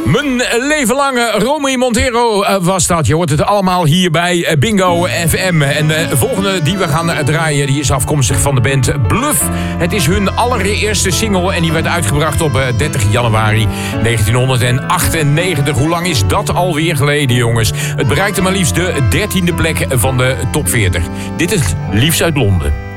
Mijn leven lang Romy Montero was dat. Je hoort het allemaal hier bij Bingo FM. En de volgende die we gaan draaien, die is afkomstig van de band Bluff. Het is hun allereerste single en die werd uitgebracht op 30 januari 1998. Hoe lang is dat alweer geleden, jongens? Het bereikte maar liefst de 13e plek van de top 40. Dit is Liefst uit Londen.